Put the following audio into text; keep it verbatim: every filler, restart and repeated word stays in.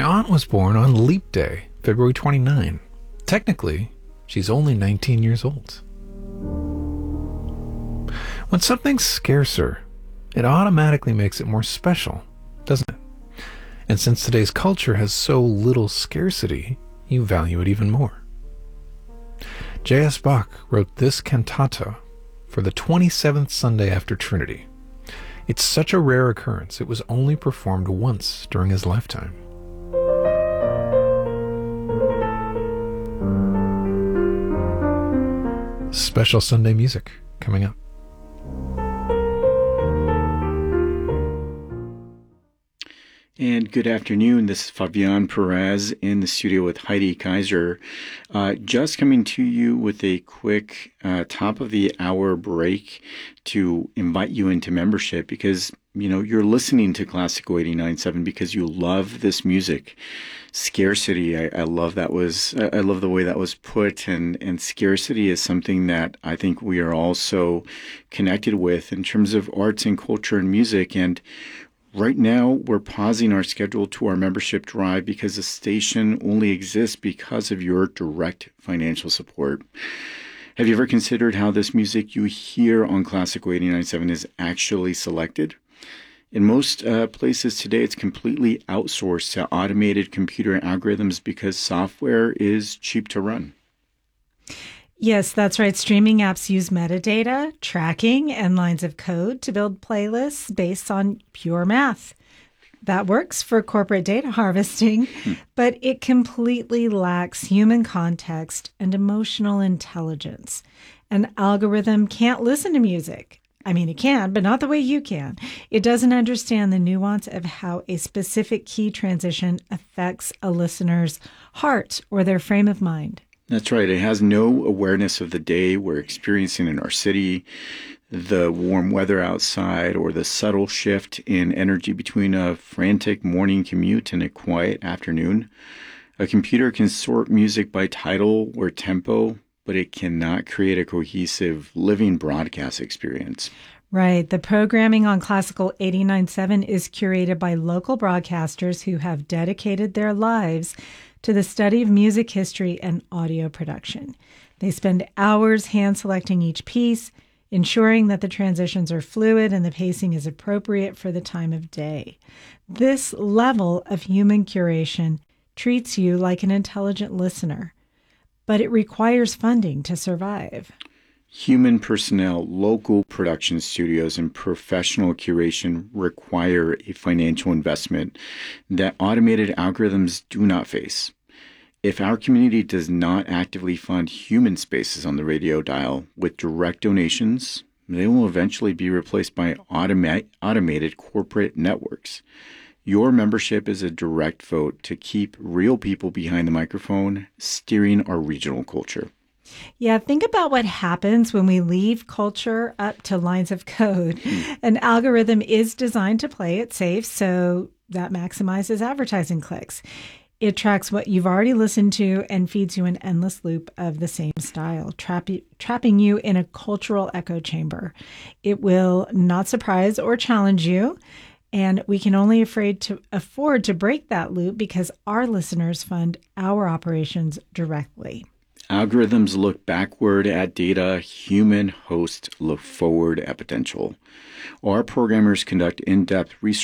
aunt was born on Leap Day, February twenty-ninth. Technically, she's only nineteen years old. When something's scarcer, it automatically makes it more special, doesn't it? And since today's culture has so little scarcity, you value it even more. J S. Bach wrote this cantata for the twenty-seventh Sunday after Trinity. It's such a rare occurrence, it was only performed once during his lifetime. Special Sunday music coming up. And good afternoon. This is Fabian Perez in the studio with Heidi Kaiser. Uh, just coming to you with a quick uh, top of the hour break to invite you into membership because, you know, you're listening to Classical eighty-nine point seven because you love this music. Scarcity, I, I love that was, I love the way that was put, and, and scarcity is something that I think we are also connected with in terms of arts and culture and music. And right now, we're pausing our schedule to our membership drive because the station only exists because of your direct financial support. Have you ever considered how this music you hear on Classical eighty-nine point seven is actually selected? In most uh, places today, it's completely outsourced to automated computer algorithms because software is cheap to run. Yes, that's right. Streaming apps use metadata, tracking, and lines of code to build playlists based on pure math. That works for corporate data harvesting, hmm. but it completely lacks human context and emotional intelligence. An algorithm can't listen to music. I mean, it can, but not the way you can. It doesn't understand the nuance of how a specific key transition affects a listener's heart or their frame of mind. That's right. It has no awareness of the day we're experiencing in our city, the warm weather outside, or the subtle shift in energy between a frantic morning commute and a quiet afternoon. A computer can sort music by title or tempo, but it cannot create a cohesive, living broadcast experience. Right. The programming on Classical eighty-nine point seven is curated by local broadcasters who have dedicated their lives to the study of music history and audio production. They spend hours hand-selecting each piece, ensuring that the transitions are fluid and the pacing is appropriate for the time of day. This level of human curation treats you like an intelligent listener, but it requires funding to survive. Human personnel, local production studios, and professional curation require a financial investment that automated algorithms do not face. If our community does not actively fund human spaces on the radio dial with direct donations, they will eventually be replaced by automa- automated corporate networks. Your membership is a direct vote to keep real people behind the microphone, steering our regional culture. Yeah, think about what happens when we leave culture up to lines of code. Mm. An algorithm is designed to play it safe, so that maximizes advertising clicks. It tracks what you've already listened to and feeds you an endless loop of the same style, trap- trapping you in a cultural echo chamber. It will not surprise or challenge you, and we can only afraid to afford to break that loop because our listeners fund our operations directly. Algorithms look backward at data. Human hosts look forward at potential. Our programmers conduct in-depth research